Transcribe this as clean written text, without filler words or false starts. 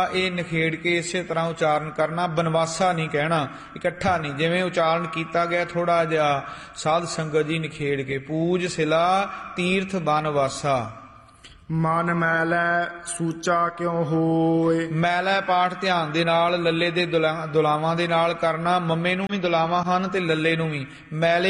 ਇਹ ਨਿਖੇੜ ਕੇ ਇਸੇ ਤਰ੍ਹਾਂ ਉਚਾਰਨ ਕਰਨਾ, ਬਨਵਾਸਾ ਨਹੀਂ ਕਹਿਣਾ, ਇਕੱਠਾ ਨਹੀਂ। ਜਿਵੇਂ ਉਚਾਰਨ ਕੀਤਾ ਗਿਆ ਥੋੜਾ ਜਿਹਾ ਸਾਧ ਸੰਗਤ ਜੀ ਨਿਖੇੜ ਕੇ, ਪੂਜ ਸਿਲਾ ਤੀਰਥ ਬਨਵਾਸਾ। ਮਨ ਮੈਲੈ ਸੂਚਾ ਕਿਉ ਹੋਏ। ਮੈਲੈ ਪਾਠ ਧਿਆਨ ਦੇ ਨਾਲ ਲੱਲੇ ਦੇ ਦੁਲਾਵਾਂ ਦੇ ਨਾਲ ਕਰਨਾ। ਮੰਮੇ ਨੂੰ ਵੀ ਦੁਲਾਵਾਂ ਹਨ ਤੇ ਲੱਲੇ ਨੂੰ ਵੀ। ਮੈਲੇ